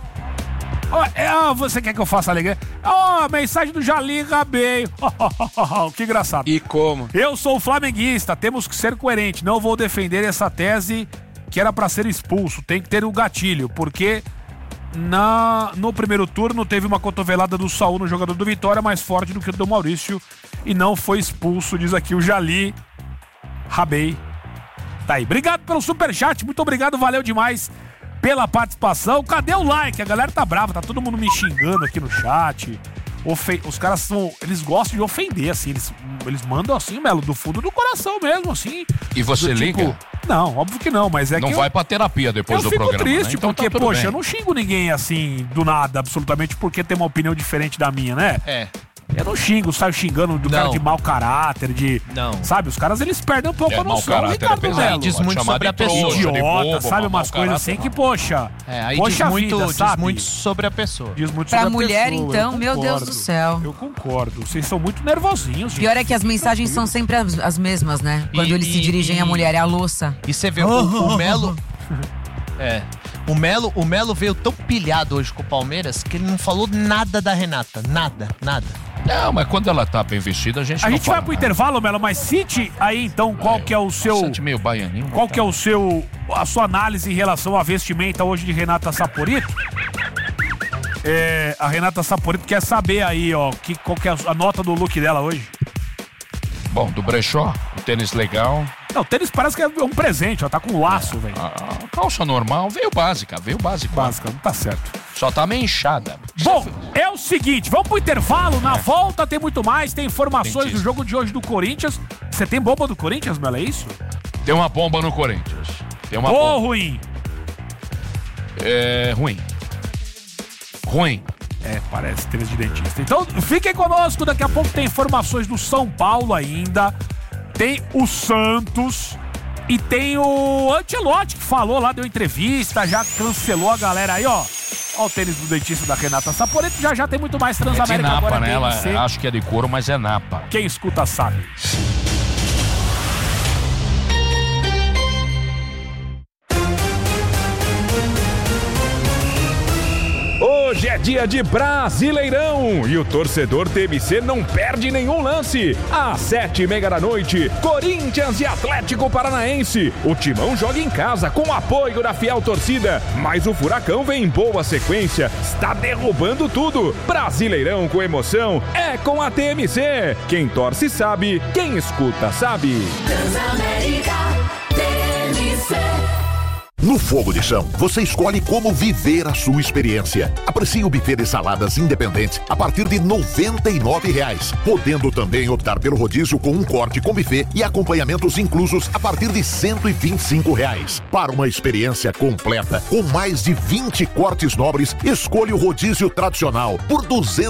Você quer que eu faça alegria? Mensagem do Jali Rabei. Que engraçado. E como? Eu sou flamenguista, temos que ser coerentes. Não vou defender essa tese que era pra ser expulso. Tem que ter um gatilho, porque no primeiro turno teve uma cotovelada do Saul no jogador do Vitória mais forte do que o do Maurício e não foi expulso, diz aqui o Jali Rabei. Tá aí. Obrigado pelo superchat, muito obrigado, valeu demais pela participação. Cadê o like? A galera tá brava, tá todo mundo me xingando aqui no chat. Os caras eles gostam de ofender, assim, eles mandam assim, Melo, do fundo do coração mesmo, assim. E você liga? Não, óbvio que não, mas não vai pra terapia depois do programa. Eu fico triste, né? Então porque, tá tudo bem. eu não xingo ninguém assim, do nada, absolutamente, porque tem uma opinião diferente da minha, né? Eu não xingo, saio xingando do cara de mau caráter, sabe, os caras, eles perdem um pouco a noção. Ricardo Melo, diz muito sobre a pessoa. Idiota, sabe, umas coisas assim que, poxa... Aí poxa diz muito sobre a pessoa. Diz muito sobre a mulher, pessoa, então, meu Deus do céu. Eu concordo, vocês são muito nervosinhos, gente. Pior é que as mensagens são sempre as mesmas, né? Quando eles se dirigem à mulher, é a louça. E você vê, o Melo... O Melo veio tão pilhado hoje com o Palmeiras que ele não falou nada da Renata. Nada. Não, mas quando ela tá bem vestida, a gente vai pro intervalo, Melo, mas cite aí então qual que é o seu... Sente meio baianinho. Qual que é a sua análise em relação à vestimenta hoje de Renata Saporito? A Renata Saporito quer saber aí, ó, qual que é a nota do look dela hoje. Bom, do brechó, o tênis legal. Não, o tênis parece que é um presente, ó, tá com um laço, velho. A calça normal veio básica. Básica, não tá certo. Só tá meio inchada. Bom, é o seguinte, vamos pro intervalo, na volta tem muito mais, tem informações do jogo de hoje do Corinthians. Você tem bomba do Corinthians, Melo, é isso? Tem uma bomba no Corinthians. Tem uma bomba. Ruim? Ruim. Parece tênis de dentista. Então, fiquem conosco, daqui a pouco tem informações do São Paulo ainda, tem o Santos e tem o Ancelotti que falou lá, deu entrevista, já cancelou a galera aí, ó. Ó o tênis do dentista da Renata Saporito, já tem muito mais Transamérica Napa, agora. né? Ela, acho que é de couro, mas é Napa. Quem escuta sabe. Hoje é dia de Brasileirão e o torcedor TMC não perde nenhum lance. Às 7h30 da Corinthians e Atlético Paranaense. O Timão joga em casa com o apoio da fiel torcida, mas o Furacão vem em boa sequência, está derrubando tudo. Brasileirão com emoção é com a TMC. Quem torce sabe, quem escuta sabe. Transamérica TMC. No Fogo de Chão, você escolhe como viver a sua experiência. Aprecie o buffet de saladas independentes a partir de R$ 99,00, podendo também optar pelo rodízio com um corte com buffet e acompanhamentos inclusos a partir de R$ 125,00. Para uma experiência completa, com mais de 20 cortes nobres, escolha o rodízio tradicional por R$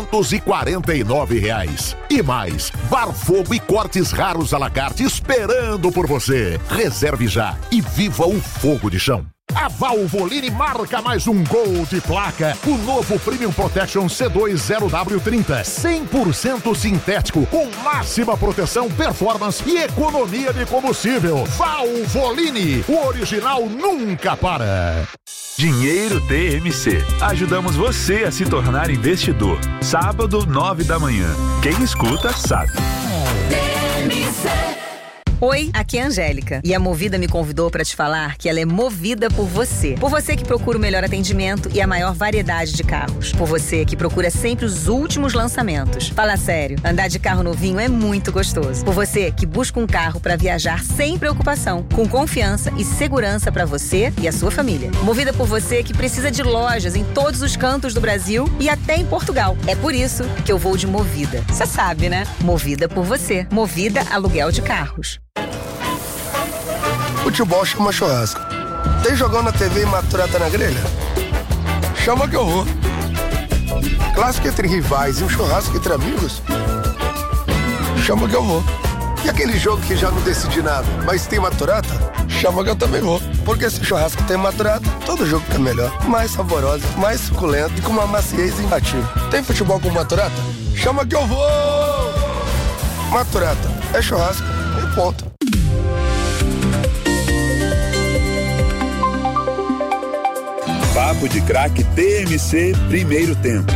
249,00. E mais, Bar Fogo e cortes raros à la carte esperando por você. Reserve já e viva o Fogo de Chão. A Valvoline marca mais um gol de placa. O novo Premium Protection C2 0W30. 100% sintético, com máxima proteção, performance e economia de combustível. Valvoline, o original nunca para. Dinheiro TMC. Ajudamos você a se tornar investidor. Sábado, 9 da manhã. Quem escuta, sabe. Oi, aqui é a Angélica e a Movida me convidou para te falar que ela é movida por você. Por você que procura o melhor atendimento e a maior variedade de carros. Por você que procura sempre os últimos lançamentos. Fala sério, andar de carro novinho é muito gostoso. Por você que busca um carro para viajar sem preocupação, com confiança e segurança para você e a sua família. Movida por você que precisa de lojas em todos os cantos do Brasil e até em Portugal. É por isso que eu vou de Movida. Você sabe, né? Movida por você. Movida Aluguel de Carros. Futebol chama churrasco. Tem jogão na TV e maturata na grelha? Chama que eu vou. Clássico entre rivais e um churrasco entre amigos? Chama que eu vou. E aquele jogo que já não decidi nada, mas tem maturata? Chama que eu também vou. Porque se churrasco tem maturata, todo jogo fica melhor. Mais saboroso, mais suculento e com uma maciez imbatível. Tem futebol com maturata? Chama que eu vou! Maturata é churrasco e ponto. Papo de Craque TMC, primeiro tempo.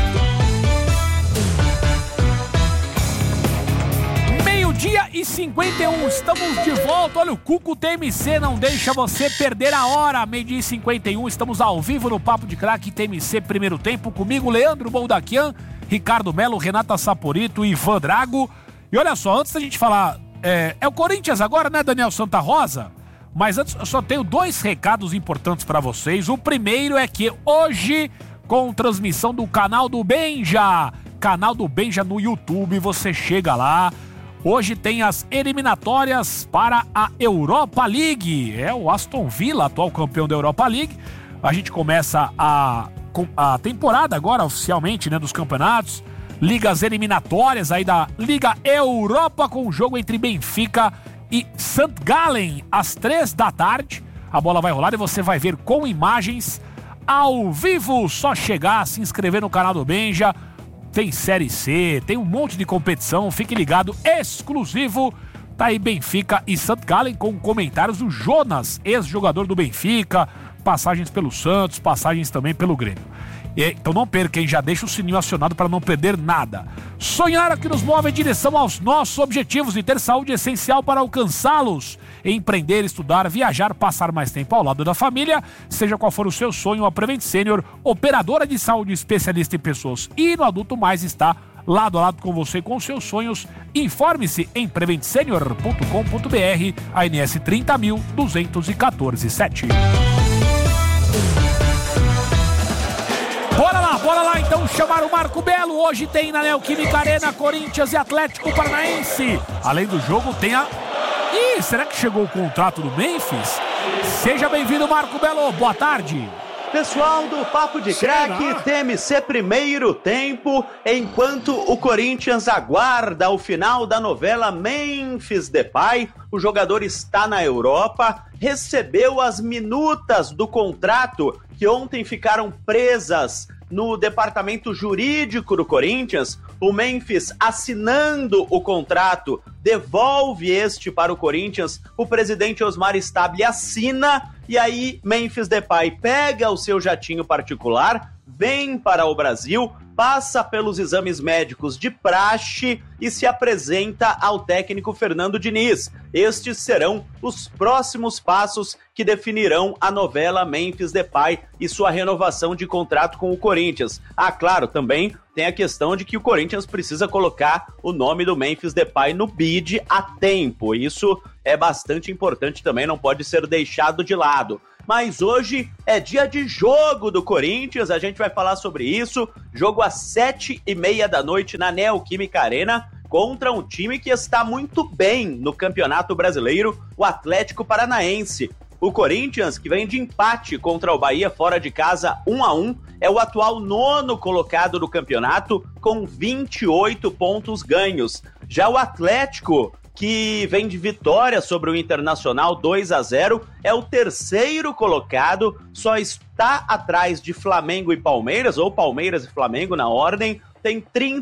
Meio-dia e 51, estamos de volta. Olha, o Cuco TMC não deixa você perder a hora. Meio-dia e 51, estamos ao vivo no Papo de Craque TMC, primeiro tempo. Comigo, Leandro Boldaquian, Ricardo Melo, Renata Saporito e Ivan Drago. E olha só, antes da gente falar, é o Corinthians agora, né, Daniel Santa Rosa? Mas antes, eu só tenho 2 recados importantes para vocês. O primeiro é que hoje, com transmissão do canal do Benja no YouTube, você chega lá. Hoje tem as eliminatórias para a Europa League. É o Aston Villa, atual campeão da Europa League. A gente começa a temporada agora, oficialmente, né, dos campeonatos. Ligas eliminatórias aí da Liga Europa, com o jogo entre Benfica e St. Gallen, às 15h. A bola vai rolar e você vai ver com imagens ao vivo. Só chegar, se inscrever no canal do Benja. Tem Série C, tem um monte de competição. Fique ligado, exclusivo. Tá aí Benfica e St. Gallen, com comentários do Jonas, ex-jogador do Benfica. Passagens pelo Santos, passagens também pelo Grêmio. Então não perca, hein? Já deixa o sininho acionado para não perder nada. Sonhar é o que nos move em direção aos nossos objetivos, e ter saúde é essencial para alcançá-los. Empreender, estudar, viajar, passar mais tempo ao lado da família, seja qual for o seu sonho, a Prevent Senior, operadora de saúde especialista em pessoas e no adulto mais, está lado a lado com você com os seus sonhos. Informe-se em preventsenior.com.br, ANS 30.214-7. Bora lá então chamar o Marco Belo. Hoje tem na Neoquímica Arena Corinthians e Atlético Paranaense. Além do jogo tem a... será que chegou o contrato do Memphis? Seja bem-vindo, Marco Belo. Boa tarde. Pessoal do Papo de Crack, TMC primeiro tempo, enquanto o Corinthians aguarda o final da novela Memphis Depay, o jogador está na Europa, recebeu as minutas do contrato que ontem ficaram presas no departamento jurídico do Corinthians. O Memphis, assinando o contrato, devolve este para o Corinthians, o presidente Osmar Stabile assina, e aí Memphis Depay pega o seu jatinho particular, vem para o Brasil, passa pelos exames médicos de praxe e se apresenta ao técnico Fernando Diniz. Estes serão os próximos passos que definirão a novela Memphis Depay e sua renovação de contrato com o Corinthians. Ah, claro, também tem a questão de que o Corinthians precisa colocar o nome do Memphis Depay no bid a tempo. Isso é bastante importante também, não pode ser deixado de lado. Mas hoje é dia de jogo do Corinthians, a gente vai falar sobre isso. Jogo às 7h30 da noite na Neoquímica Arena, contra um time que está muito bem no Campeonato Brasileiro, o Atlético Paranaense. O Corinthians, que vem de empate contra o Bahia fora de casa 1-1, é o atual 9º colocado do campeonato, com 28 pontos ganhos. Já o Atlético, que vem de vitória sobre o Internacional 2-0, é o 3º colocado, só está atrás de Flamengo e Palmeiras, ou Palmeiras e Flamengo na ordem, tem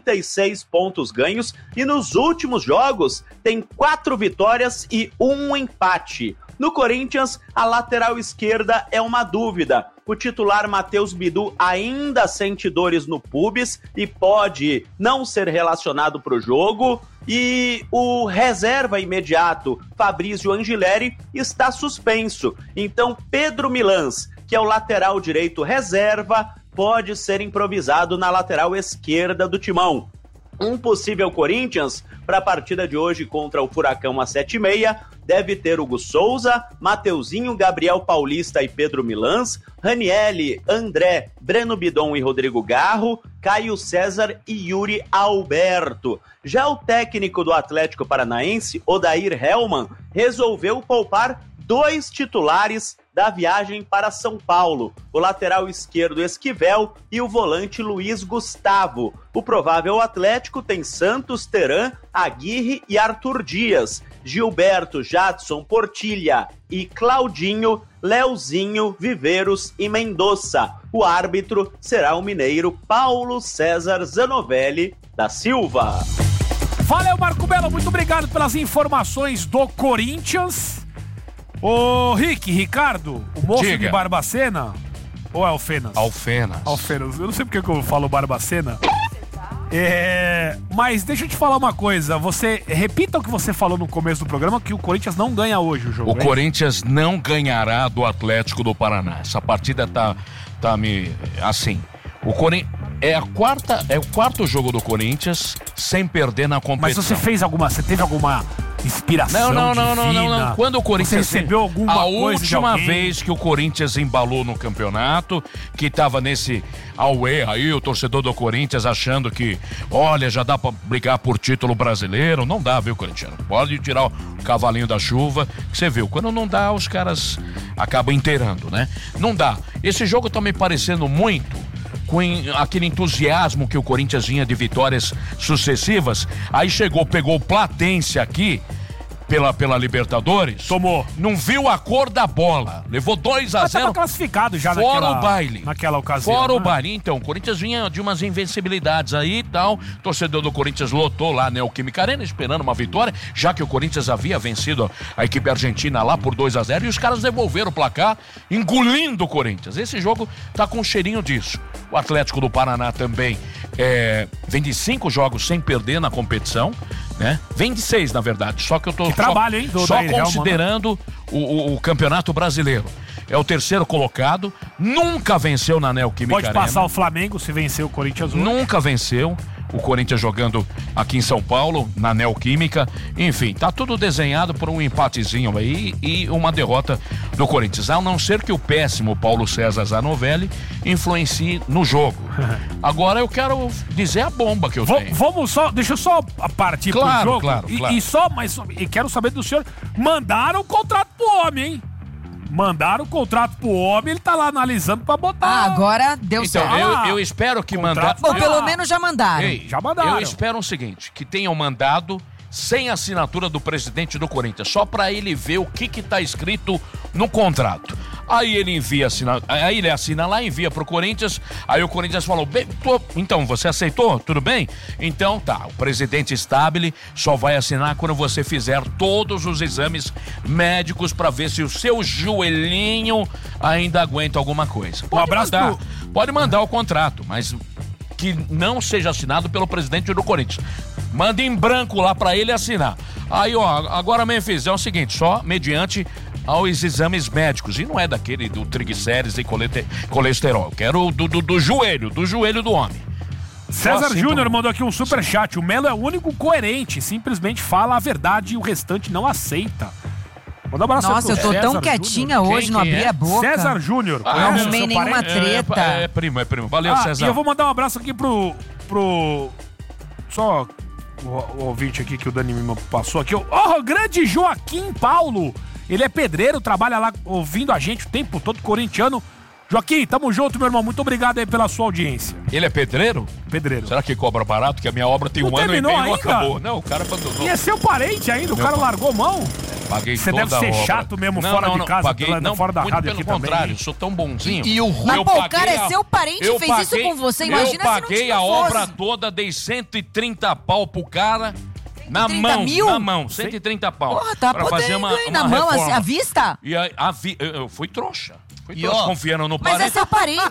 36 pontos ganhos, e nos últimos jogos tem 4 vitórias e 1 empate. No Corinthians, a lateral esquerda é uma dúvida. O titular Matheus Bidu ainda sente dores no pubis e pode não ser relacionado para o jogo. E o reserva imediato, Fabrício Angileri, está suspenso. Então, Pedro Milans, que é o lateral direito reserva, pode ser improvisado na lateral esquerda do Timão. Um possível Corinthians para a partida de hoje contra o Furacão às 7h30 deve ter Hugo Souza, Mateuzinho, Gabriel Paulista e Pedro Milans, Ranielli, André, Breno Bidon e Rodrigo Garro, Caio César e Yuri Alberto. Já o técnico do Atlético Paranaense, Odair Hellmann, resolveu poupar 2 titulares da viagem para São Paulo, o lateral esquerdo Esquivel e o volante Luiz Gustavo. O provável Atlético tem Santos, Teran, Aguirre e Arthur Dias, Gilberto, Jadson, Portilha e Claudinho, Leozinho, Viveiros e Mendonça. O árbitro será o mineiro Paulo César Zanovelli da Silva. Valeu, Marco Belo, muito obrigado pelas informações do Corinthians. Ô, Ricardo, o moço de Barbacena, ou é Alfenas? Alfenas. Eu não sei porque que eu falo Barbacena. Mas deixa eu te falar uma coisa, você repita o que você falou no começo do programa, que o Corinthians não ganha hoje o jogo. O Corinthians não ganhará do Atlético do Paraná. Essa partida tá assim. O Corinthians é o quarto jogo do Corinthians sem perder na competição. Mas você teve alguma inspiração Não. Quando o Corinthians você recebeu alguma a coisa última vez que o Corinthians embalou no campeonato, que tava nesse auê aí, o torcedor do Corinthians achando que, olha, já dá pra brigar por título brasileiro. Não dá, viu, Corinthians? Pode tirar o cavalinho da chuva, que você viu. Quando não dá, os caras acabam inteirando, né? Não dá. Esse jogo tá me parecendo muito com aquele entusiasmo que o Corinthians vinha de vitórias sucessivas. Aí pegou o Platense aqui pela Libertadores. Tomou. Não viu a cor da bola. Levou 2-0. Tava classificado já fora o baile. Naquela ocasião. Fora o baile. Então, o Corinthians vinha de umas invencibilidades aí e tal. O torcedor do Corinthians lotou lá, né, o Neoquímica Arena, esperando uma vitória, já que o Corinthians havia vencido a equipe argentina lá por 2-0 e os caras devolveram o placar, engolindo o Corinthians. Esse jogo tá com um cheirinho disso. O Atlético do Paraná também vem de 5 jogos sem perder na competição, né? Vem de 6, na verdade. Só que eu tô trabalho, hein, só considerando o Campeonato Brasileiro. É o 3º colocado, nunca venceu na Neoquímica Arena. Pode passar o Flamengo se vencer o Corinthians hoje. Nunca venceu. O Corinthians jogando aqui em São Paulo, na Neoquímica. Enfim, tá tudo desenhado por um empatezinho aí e uma derrota do Corinthians. A não ser que o péssimo Paulo César Zanovelli influencie no jogo. Agora eu quero dizer a bomba que eu tenho. Deixa eu só partir pro jogo. Claro. E quero saber do senhor, mandaram o contrato pro homem, hein? Mandaram o contrato pro homem, ele tá lá analisando pra botar. Agora deu Então, certo. eu espero que mandaram. Ou pelo menos já mandaram. Já mandaram. Eu espero o seguinte, que tenham mandado sem assinatura do presidente do Corinthians, só pra ele ver o que tá escrito no contrato. Aí ele aí ele assina lá, envia pro Corinthians, aí o Corinthians falou, então, você aceitou? Tudo bem? Então tá, o presidente Stabile só vai assinar quando você fizer todos os exames médicos pra ver se o seu joelhinho ainda aguenta alguma coisa. Pode mandar o contrato, mas que não seja assinado pelo presidente do Corinthians. Manda em branco lá pra ele assinar. Aí, ó, agora Memphis, é o seguinte, só mediante aos exames médicos. E não é daquele do triglicérides e colesterol. Eu quero do joelho do homem. César Júnior mandou aqui um superchat. O Melo é o único coerente, simplesmente fala a verdade e o restante não aceita. Manda um abraço. Nossa, eu tô tão quietinha hoje, não abri a boca. César Júnior. Não arrumei nenhuma treta. É primo. Valeu, César. E eu vou mandar um abraço aqui pro só o ouvinte aqui que o Dani me passou aqui. O grande Joaquim Paulo. Ele é pedreiro, trabalha lá ouvindo a gente o tempo todo, corintiano. Joaquim, tamo junto, meu irmão. Muito obrigado aí pela sua audiência. Ele é pedreiro? Pedreiro. Será que cobra barato? Que a minha obra tem um ano e meio e não acabou. Não, o cara abandonou. E é seu parente ainda, o cara largou mão. Paguei Você toda deve ser a obra. chato mesmo, fora de casa, fora da rádio aqui pelo contrário, também. sou tão bonzinho. E o Mas, o cara é seu parente e fez isso com você. Imagina se não paguei tinha a obra fosse. toda, dei 130 pau pro cara. Na 130 mil? Na mão, 130 pau. Porra, tá pra podendo, fazer uma hein? Na mão, reforma. à vista? E aí, eu fui trouxa. E ó, confiando no mas parente. é seu parente.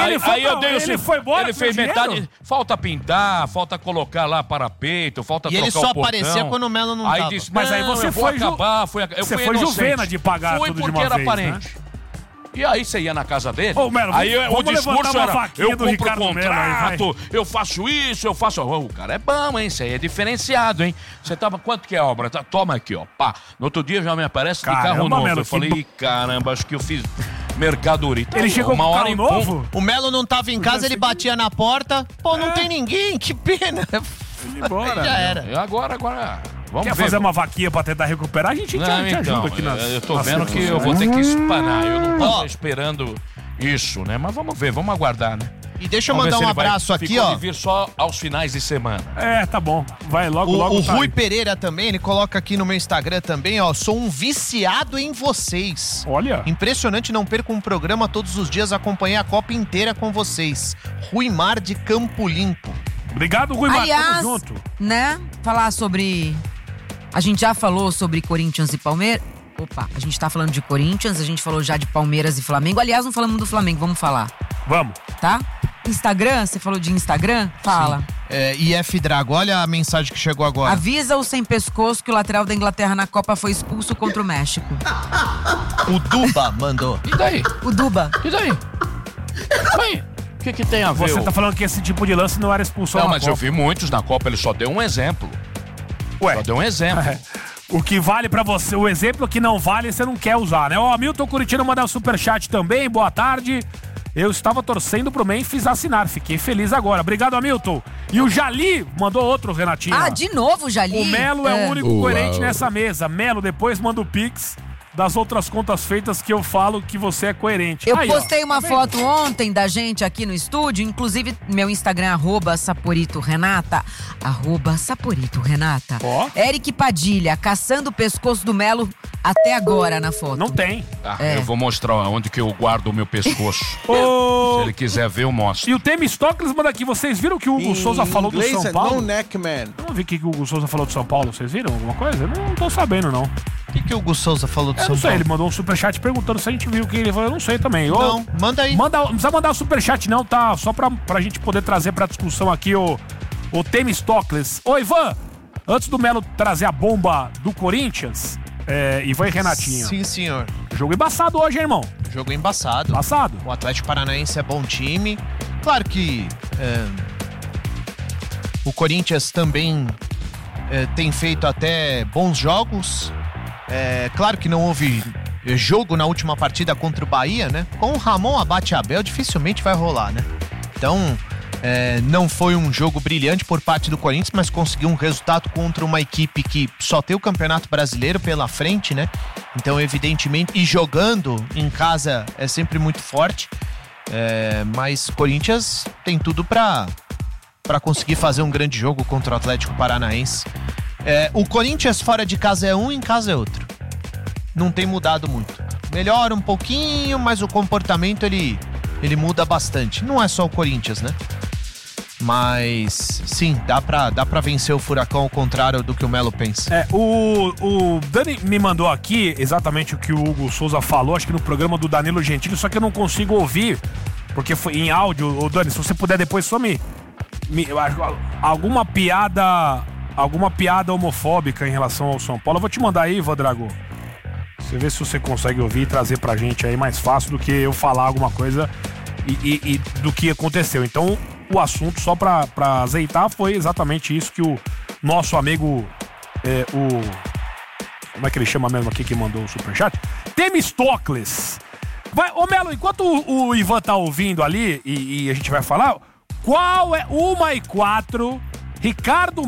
Ele foi embora. Ele fez metade. Falta pintar, falta colocar lá parapeito, falta trocar o portão. E ele só aparecia quando o Melo não aí tava. disse, mas aí você foi acabar. Você foi Juvena de pagar fui tudo de porque uma era vez, parente. né? E aí você ia na casa dele, Ô, Melo, aí o vamos discurso levantar uma era, vaquinha eu do compro Ricardo Melo aí, contrato, eu faço isso, eu faço... O cara é bom, hein? Isso aí é diferenciado, hein? Você tava... Quanto que é a obra? Toma aqui, ó. Pá. No outro dia já me aparece de carro novo. Melo, eu falei, caramba, acho que eu fiz mercadoria. Ele chegou com hora carro em novo? O Melo não tava em casa, ele batia na porta. Pô, não tem ninguém, que pena. Embora. Já era. E agora... Vamos Quer ver. fazer uma vaquinha pra tentar recuperar? A gente te ajuda aqui nas... Eu tô vendo que eu vou ter que espanar. Eu não tava esperando isso, né? Mas vamos ver, vamos aguardar, né? E deixa eu mandar um abraço aqui, ó. De vir só aos finais de semana. É, tá bom. Vai logo. O tá Rui aí. Pereira também, ele coloca aqui no meu Instagram também, ó. Sou um viciado em vocês. Olha. Impressionante, não perco um programa todos os dias, acompanhei a Copa inteira com vocês. Rui Mar de Campo Limpo. Obrigado, Rui Mar. Aliás, Tamo junto. né, falar sobre... A gente já falou sobre Corinthians e Palmeiras. Opa, a gente tá falando de Corinthians, a gente falou já de Palmeiras e Flamengo. Aliás, não falamos do Flamengo, vamos falar. Vamos. Tá? Instagram, você falou de Instagram? Fala. IF Drago, olha a mensagem que chegou agora. Avisa o sem pescoço que o lateral da Inglaterra na Copa foi expulso contra o México. O Duba mandou. E daí? O Duba. E daí? Oi. O que tem a ver? Você tá falando que esse tipo de lance não era expulsão Não, na mas Copa. eu vi muitos na Copa, ele só deu um exemplo. Ué. Só deu um exemplo. O que vale pra você, o exemplo que não vale, você não quer usar, né? Ó, Milton Curitiano mandar um superchat também, boa tarde. Eu estava torcendo pro Memphis assinar, fiquei feliz agora. Obrigado, Hamilton. E o Jali mandou outro, Renatinho. Ah, de novo, Jali? O Melo é o único coerente nessa mesa. Melo, depois manda o Pix das outras contas feitas que eu falo que você é coerente. Eu Aí, postei ó, uma tá foto ontem da gente aqui no estúdio, inclusive meu Instagram, @SaporitoRenata, @SaporitoRenata. Ó. Eric Padilha, caçando o pescoço do Melo até agora na foto. Não tem. Eu vou mostrar onde que eu guardo o meu pescoço. Se ele quiser ver, eu mostro. E o Temis Stokles manda aqui, vocês viram que o Hugo Souza falou do São Paulo? No neck, man. Eu não vi o que o Hugo Souza falou do São Paulo, vocês viram alguma coisa? Eu não tô sabendo, não. O que o Hugo Souza falou do Eu São não sei, Paulo? ele mandou um superchat perguntando se a gente viu o que ele falou, eu não sei também. Não, manda aí. Não precisa mandar superchat não, tá? Só pra gente poder trazer pra discussão aqui o Temis Stokles. Ô, Ivan, antes do Melo trazer a bomba do Corinthians, Ivan e Renatinho. Sim, senhor. Jogo embaçado hoje, hein, irmão? Jogo embaçado. Embaçado. O Atlético Paranaense é bom time. Claro que o Corinthians também tem feito até bons jogos. Claro que não houve jogo na última partida contra o Bahia, né? Com o Ramon Abate Abel dificilmente vai rolar, né? Então, Não foi um jogo brilhante por parte do Corinthians, mas conseguiu um resultado contra uma equipe que só tem o Campeonato Brasileiro pela frente, né? Então, evidentemente, e jogando em casa é sempre muito forte. Mas Corinthians tem tudo para conseguir fazer um grande jogo contra o Atlético Paranaense. O Corinthians fora de casa é um, em casa é outro. Não tem mudado muito. Melhora um pouquinho, mas o comportamento ele muda bastante. Não é só o Corinthians, né? Mas, sim, dá pra vencer o Furacão ao contrário do que o Melo pensa. O Dani me mandou aqui exatamente o que o Hugo Souza falou, acho que no programa do Danilo Gentili, só que eu não consigo ouvir, porque foi em áudio. Ô Dani, se você puder depois só alguma piada homofóbica em relação ao São Paulo, eu vou te mandar aí, Vadrago. Você vê se você consegue ouvir e trazer pra gente aí mais fácil do que eu falar alguma coisa e do que aconteceu. Então, o assunto, só pra azeitar, foi exatamente isso que o nosso amigo, como é que ele chama mesmo aqui que mandou o superchat? Temistocles. Ô Melo, enquanto o Ivan tá ouvindo ali e a gente vai falar, qual é 1h04, Ricardo